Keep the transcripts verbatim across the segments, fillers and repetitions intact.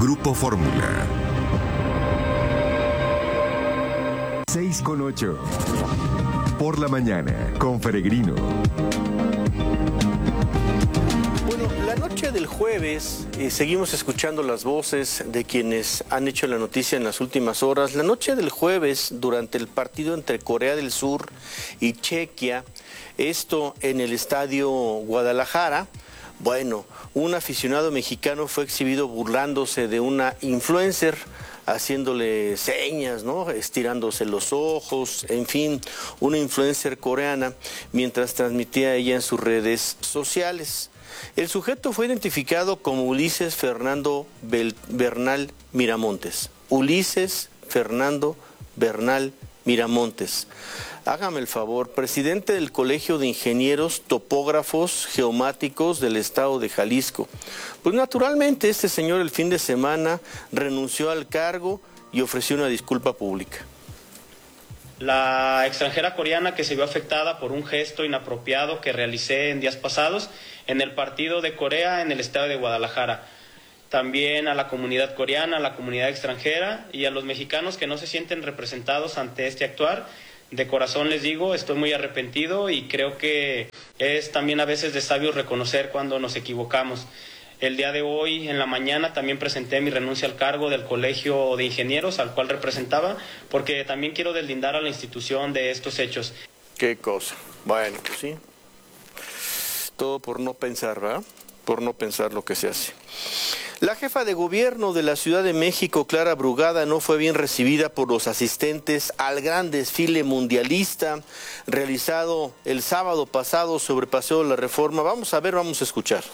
Grupo Fórmula. seis con ocho. Por la mañana, con Peregrino. Bueno, la noche del jueves, eh, seguimos escuchando las voces de quienes han hecho la noticia en las últimas horas. La noche del jueves, durante el partido entre Corea del Sur y Chequia, esto en el Estadio Guadalajara, bueno, un aficionado mexicano fue exhibido burlándose de una influencer, haciéndole señas, ¿no? Estirándose los ojos, en fin, una influencer coreana, mientras transmitía ella en sus redes sociales. El sujeto fue identificado como Ulises Fernando Bel Bernal Miramontes. Ulises Fernando Bernal Miramontes. Hágame el favor, presidente del Colegio de Ingenieros Topógrafos Geomáticos del Estado de Jalisco. Pues naturalmente este señor el fin de semana renunció al cargo y ofreció una disculpa pública. La extranjera coreana que se vio afectada por un gesto inapropiado que realicé en días pasados en el partido de Corea en el estado de Guadalajara. También a la comunidad coreana, a la comunidad extranjera y a los mexicanos que no se sienten representados ante este actuar. De corazón les digo, estoy muy arrepentido y creo que es también a veces de sabios reconocer cuando nos equivocamos. El día de hoy, en la mañana, también presenté mi renuncia al cargo del Colegio de Ingenieros, al cual representaba, porque también quiero deslindar a la institución de estos hechos. Qué cosa. Bueno, pues sí. Todo por no pensar, ¿verdad? Por no pensar lo que se hace. La jefa de gobierno de la Ciudad de México, Clara Brugada, no fue bien recibida por los asistentes al gran desfile mundialista realizado el sábado pasado sobre Paseo de la Reforma. Vamos a ver, vamos a escuchar.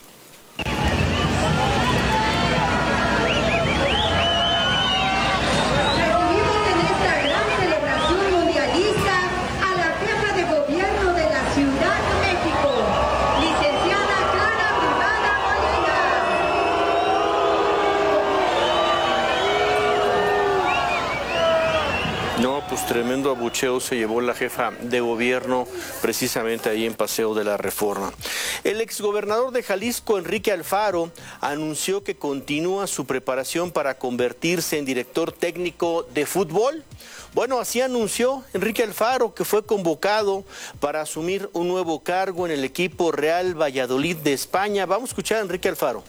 Pues tremendo abucheo se llevó la jefa de gobierno precisamente ahí en Paseo de la Reforma. El exgobernador de Jalisco, Enrique Alfaro, anunció que continúa su preparación para convertirse en director técnico de fútbol. Bueno, así anunció Enrique Alfaro, que fue convocado para asumir un nuevo cargo en el equipo Real Valladolid de España. Vamos a escuchar a Enrique Alfaro.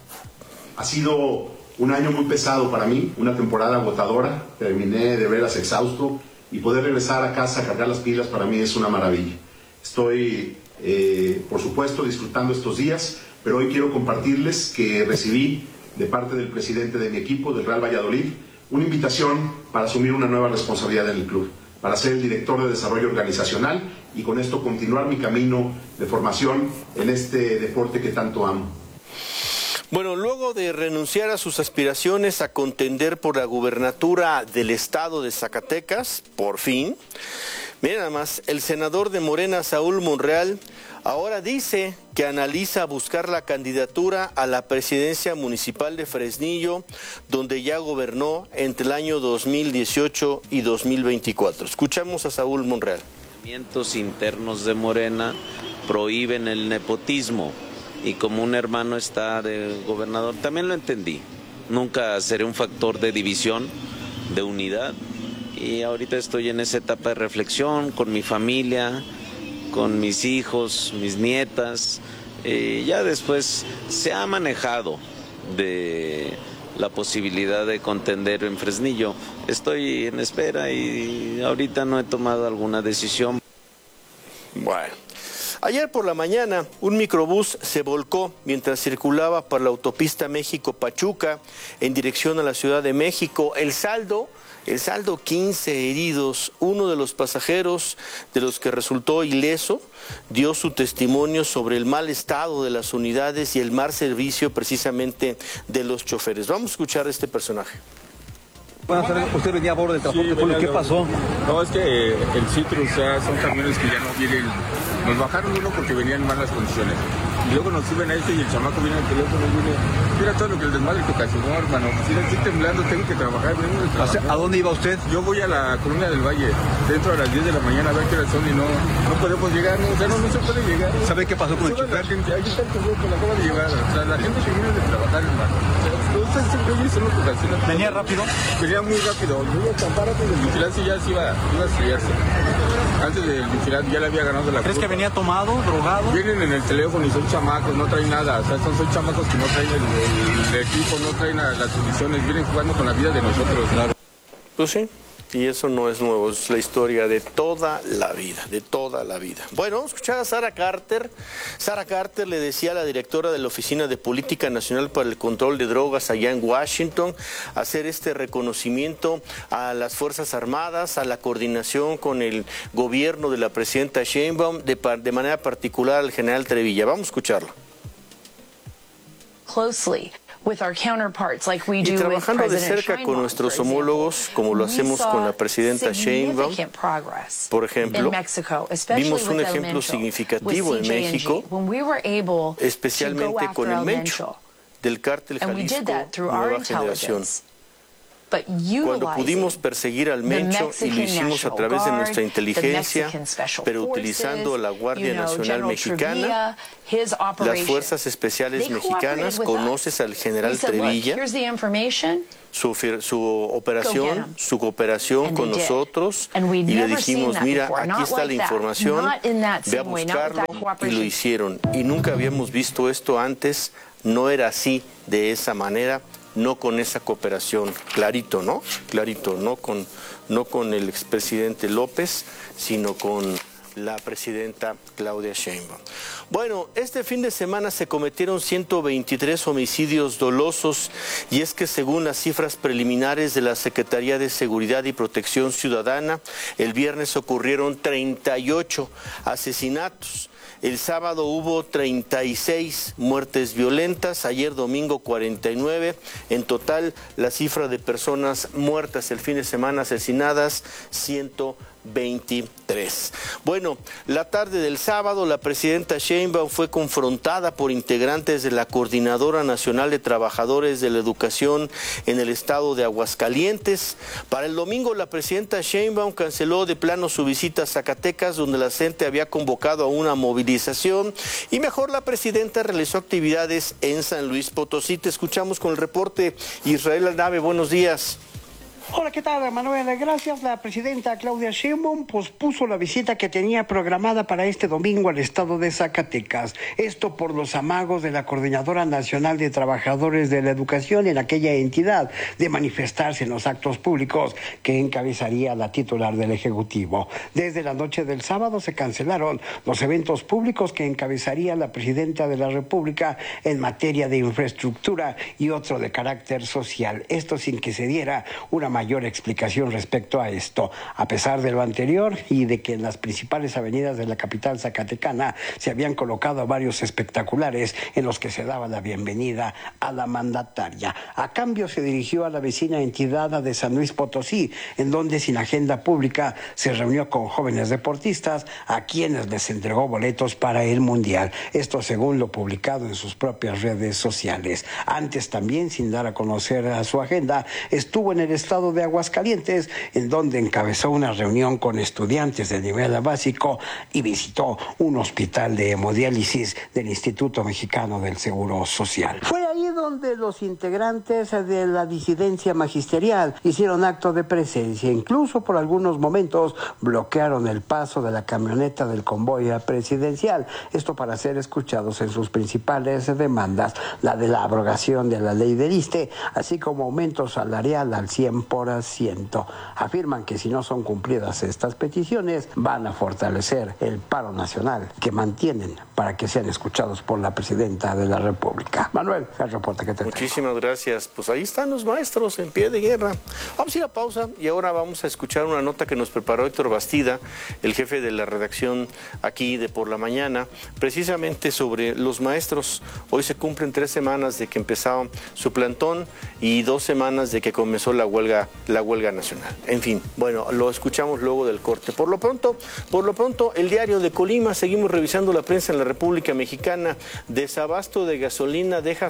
Ha sido un año muy pesado para mí, una temporada agotadora, terminé de veras exhausto y poder regresar a casa a cargar las pilas para mí es una maravilla. Estoy, eh, por supuesto, disfrutando estos días, pero hoy quiero compartirles que recibí de parte del presidente de mi equipo, del Real Valladolid, una invitación para asumir una nueva responsabilidad en el club, para ser el director de desarrollo organizacional y con esto continuar mi camino de formación en este deporte que tanto amo. Bueno, luego de renunciar a sus aspiraciones a contender por la gubernatura del estado de Zacatecas, por fin, miren nada más, el senador de Morena, Saúl Monreal, ahora dice que analiza buscar la candidatura a la presidencia municipal de Fresnillo, donde ya gobernó entre el año dos mil dieciocho y dos mil veinticuatro. Escuchamos a Saúl Monreal. Los movimientos internos de Morena prohíben el nepotismo. Y como un hermano está de gobernador, también lo entendí. Nunca seré un factor de división, de unidad. Y ahorita estoy en esa etapa de reflexión con mi familia, con mis hijos, mis nietas. Eh, ya después se ha manejado de la posibilidad de contender en Fresnillo. Estoy en espera y ahorita no he tomado alguna decisión. Bueno. Ayer por la mañana, un microbús se volcó mientras circulaba por la autopista México-Pachuca en dirección a la Ciudad de México. El saldo, el saldo quince heridos. Uno de los pasajeros de los que resultó ileso dio su testimonio sobre el mal estado de las unidades y el mal servicio precisamente de los choferes. Vamos a escuchar a este personaje. Buenas tardes, usted venía a bordo del transporte sí, público, ¿qué pasó? No, es que el Citrus, o sea, son camiones que ya no vienen, nos bajaron uno porque venían en malas condiciones, y luego nos suben a este y el chamaco viene al teléfono y viene, mira todo lo que el desmadre que ocasionó, hermano, si estoy temblando, tengo que trabajar, vengo de trabajar. ¿A dónde iba usted? Yo voy a la Colonia del Valle, dentro a las diez de la mañana a ver qué hora son y no, no podemos llegar, no, o sea, no, no se puede llegar. ¿Sabe qué pasó con el chofer? Ahí está el chofer que la acaba de llegar, o sea, la gente que viene de trabajar, hermano, o sea, Ustedes siempre dicen en otras ocasiones. ¿Venía rápido? Venía muy rápido. Venía tan barato del vigilante y ya se iba, iba a estrellarse. Antes del vigilante ya le había ganado la ¿Crees curva. que venía tomado, drogado? Vienen en el teléfono y son chamacos, no traen nada. O sea, son, son chamacos que no traen el, el, el equipo, no traen las condiciones. Vienen jugando con la vida de nosotros. Claro. Pues sí. Y eso no es nuevo, es la historia de toda la vida, de toda la vida. Bueno, vamos a escuchar a Sara Carter. Sara Carter le decía a la directora de la Oficina de Política Nacional para el Control de Drogas allá en Washington hacer este reconocimiento a las Fuerzas Armadas, a la coordinación con el gobierno de la presidenta Sheinbaum, de, de manera particular al general Trevilla. Vamos a escucharlo. Closely. With our counterparts, like we do y trabajando with de President cerca con Sheinbaum, nuestros homólogos, como lo hacemos con la presidenta Sheinbaum, por ejemplo, vimos un ejemplo significativo en México, especialmente con el Mencho, del cártel Jalisco Nueva Generación. Cuando pudimos perseguir al Mencho, y lo hicimos a través de nuestra inteligencia, pero utilizando la Guardia Nacional Mexicana, las Fuerzas Especiales Mexicanas, conoces al general Trevilla, su, su operación, su cooperación con nosotros, y le dijimos, mira, aquí está la información, ve a buscarlo, y lo hicieron. Y nunca habíamos visto esto antes, no era así, de esa manera, no con esa cooperación, clarito, ¿no? Clarito, no con, no con el expresidente López, sino con la presidenta Claudia Sheinbaum. Bueno, este fin de semana se cometieron ciento veintitrés homicidios dolosos, y es que según las cifras preliminares de la Secretaría de Seguridad y Protección Ciudadana, el viernes ocurrieron treinta y ocho asesinatos. El sábado hubo treinta y seis muertes violentas, ayer domingo cuarenta y nueve. En total, la cifra de personas muertas el fin de semana asesinadas, ciento veintitrés. Bueno, la tarde del sábado la presidenta Sheinbaum fue confrontada por integrantes de la Coordinadora Nacional de Trabajadores de la Educación en el estado de Aguascalientes. Para el domingo la presidenta Sheinbaum canceló de plano su visita a Zacatecas, donde la C E N T E había convocado a una movilización, y mejor la presidenta realizó actividades en San Luis Potosí. Te escuchamos con el reporte, Israel Alnave, buenos días. Hola, ¿qué tal, Manuel? Gracias. La presidenta Claudia Sheinbaum pospuso la visita que tenía programada para este domingo al estado de Zacatecas. Esto por los amagos de la Coordinadora Nacional de Trabajadores de la Educación en aquella entidad de manifestarse en los actos públicos que encabezaría la titular del Ejecutivo. Desde la noche del sábado se cancelaron los eventos públicos que encabezaría la presidenta de la República en materia de infraestructura y otro de carácter social. Esto sin que se diera una mayor explicación respecto a esto. A pesar de lo anterior y de que en las principales avenidas de la capital zacatecana se habían colocado varios espectaculares en los que se daba la bienvenida a la mandataria. A cambio se dirigió a la vecina entidad de San Luis Potosí, en donde sin agenda pública se reunió con jóvenes deportistas a quienes les entregó boletos para el Mundial. Esto según lo publicado en sus propias redes sociales. Antes también, sin dar a conocer a su agenda, estuvo en el estado de Aguascalientes, en donde encabezó una reunión con estudiantes de nivel básico y visitó un hospital de hemodiálisis del Instituto Mexicano del Seguro Social. Fue ahí donde los integrantes de la disidencia magisterial hicieron acto de presencia, incluso por algunos momentos bloquearon el paso de la camioneta del convoy presidencial, esto para ser escuchados en sus principales demandas, la de la abrogación de la ley del ISSSTE, así como aumento salarial al cien por ciento. Afirman que si no son cumplidas estas peticiones, van a fortalecer el paro nacional que mantienen para que sean escuchados por la presidenta de la República. Manuel, el reporte que te tengo. Muchísimas gracias. Pues ahí están los maestros en pie de guerra. Vamos a ir a pausa y ahora vamos a escuchar una nota que nos preparó Héctor Bastida, el jefe de la redacción aquí de Por la Mañana, precisamente sobre los maestros. Hoy se cumplen tres semanas de que empezaba su plantón y dos semanas de que comenzó la huelga la huelga nacional. En fin, bueno, lo escuchamos luego del corte. Por lo pronto, por lo pronto, el Diario de Colima, seguimos revisando la prensa en la República Mexicana. Desabasto de gasolina deja afectación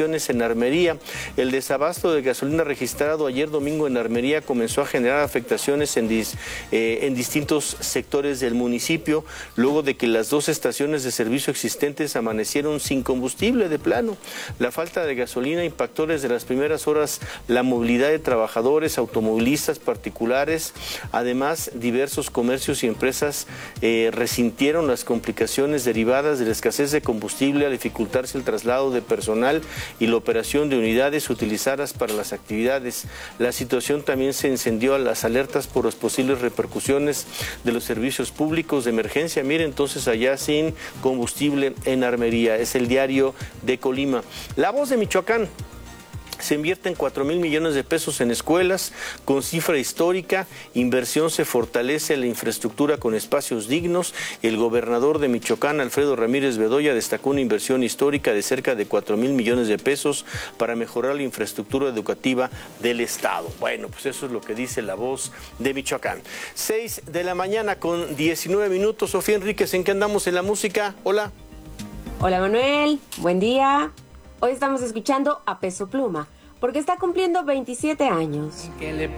afectaciones en Armería. El desabasto de gasolina registrado ayer domingo en Armería comenzó a generar afectaciones en, dis, eh, en distintos sectores del municipio, luego de que las dos estaciones de servicio existentes amanecieron sin combustible de plano. La falta de gasolina impactó desde las primeras horas la movilidad de trabajadores, automovilistas particulares. Además, diversos comercios y empresas eh, resintieron las complicaciones derivadas de la escasez de combustible al dificultarse el traslado de personal y la operación de unidades utilizadas para las actividades. La situación también se encendió a las alertas por las posibles repercusiones de los servicios públicos de emergencia. Mire, entonces allá sin combustible en Armería. Es el Diario de Colima. La Voz de Michoacán. Se invierten cuatro mil millones de pesos en escuelas con cifra histórica. Inversión se fortalece la infraestructura con espacios dignos. El gobernador de Michoacán, Alfredo Ramírez Bedoya, destacó una inversión histórica de cerca de cuatro mil millones de pesos para mejorar la infraestructura educativa del estado. Bueno, pues eso es lo que dice La Voz de Michoacán. seis de la mañana con diecinueve minutos. Sofía Enríquez, ¿en qué andamos en la música? Hola. Hola Manuel, buen día. Hoy estamos escuchando a Peso Pluma, porque está cumpliendo veintisiete años.